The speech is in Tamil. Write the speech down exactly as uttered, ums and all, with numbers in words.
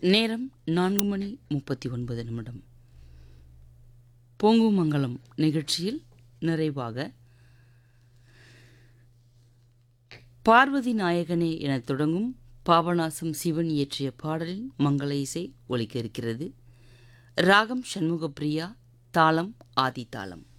நேரம் நான்கு மணி முப்பத்தி ஒன்பது நிமிடம். பொங்குமங்கலம் நிகழ்ச்சியில் நிறைவாக பார்வதி நாயகனே என தொடங்கும் பாபநாசம் சிவன் இயற்றிய பாடலின் மங்கள இசை ஒலிக்க இருக்கிறது. ராகம் சண்முகப்பிரியா, தாளம் ஆதி தாளம்.